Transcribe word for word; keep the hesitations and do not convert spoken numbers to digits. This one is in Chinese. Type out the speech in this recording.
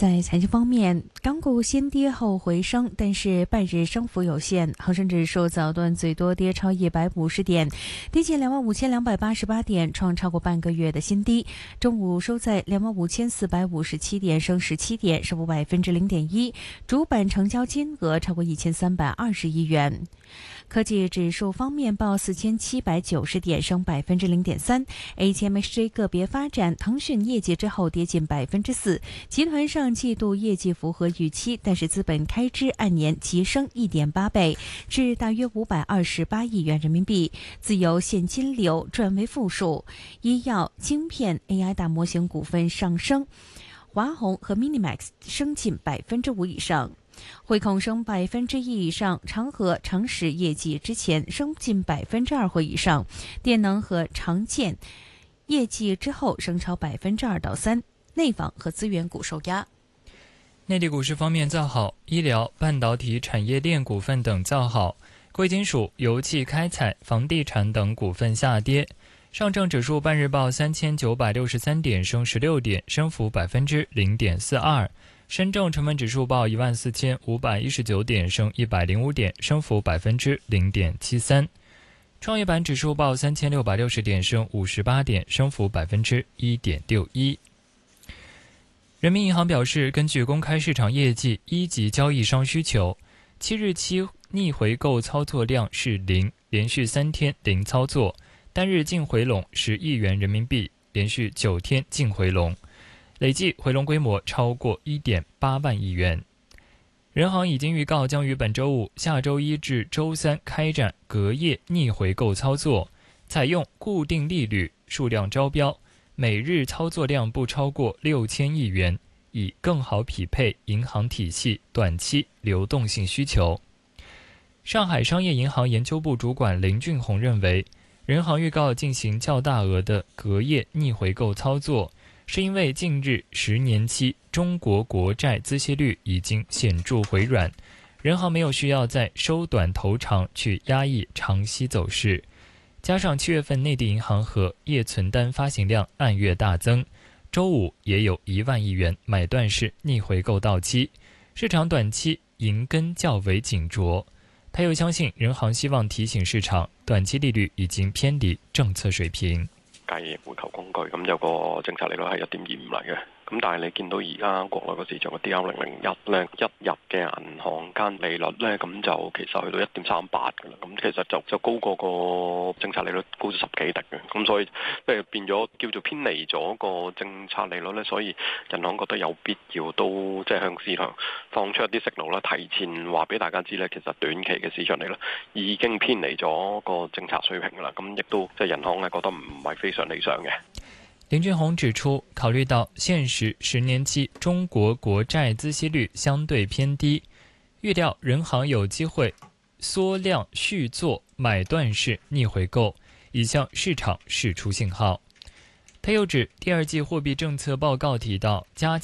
在财经方面，港股先跌后回升，但是半日升幅有限。恒生指数早段最多跌超一百五十点，跌近两万五千两百八十八点，创超过半个月的新低。中午收在两万五千四百五十七点，升十七点，升幅百分之零点一。主板成交金额超过一千三百二十亿元。科技指数方面报四千七百九十点，升百分之零点三。A T M X J 个别发展，腾讯业绩之后跌近百分之四，集团上季度业绩符合预期，但是资本开支按年急升一点八倍，至大约五百二十八亿元人民币，自由现金流转为负数。医药、晶片、A I 大模型股份上升，华虹和 Minimax 升近百分之五以上。汇控升百分之一以上，长和、长实业绩之前升近百分之二或以上，电能和长建业绩之后升超百分之二到三。内房和资源股受压。 内地股市方面造好，医疗、半导体产业链股份等造好，贵金属、油气开采、房地产等股份下跌。上证指数半日报三千九百六十三点，升十六点，升幅百分之零点四二。深证成分指数报一万四千五百一十九点，升一百零五点，升幅百分之零点七三。创业板指数报三千六百六十点，升五十八点，升幅百分之一点六一。人民银行表示，根据公开市场业绩，一级交易商需求，七日期逆回购操作量是零，连续三天零操作，单日净回笼十亿元人民币，连续九天净回笼。累计回笼规模超过 一点八万亿元。人行已经预告将于本周五、下周一至周三开展隔夜逆回购操作，采用固定利率、数量招标，每日操作量不超过六千亿元，以更好匹配银行体系短期流动性需求。上海商业银行研究部主管林俊宏认为，人行预告进行较大额的隔夜逆回购操作，是因为近日十年期中国国债孳息率已经显著回软，人行没有需要再收短投长去压抑长息走势。加上七月份内地银行和业存单发行量按月大增，周五也有一万亿元买断式逆回购到期，市场短期银根较为紧着。他又相信人行希望提醒市場，短期利率已經偏離政策水平。 計回購工具咁有個政策利率係一點二五嚟嘅，咁但係你見到而家國內個市場嘅 D R 零零一咧，一入嘅銀行間利率咧，咁就其實去到一點三八㗎啦，咁其實就就高過個政策利率高咗十幾滴嘅，咁所以即係變咗叫做偏離咗個政策利率咧，所以銀行覺得有必要都即係向市場放出一啲息路啦，提前話俾大家知咧，其實短期嘅市場利率已經偏離咗個政策水平㗎啦，咁亦都即係銀行咧覺得唔係非常理想嘅。 林俊宏指出，考慮到現時十年期中國國債孳息率相對偏低，預料人行有機會縮量續做買斷式逆回購，以向市場釋出信號。他又指，第二季貨幣政策報告提到加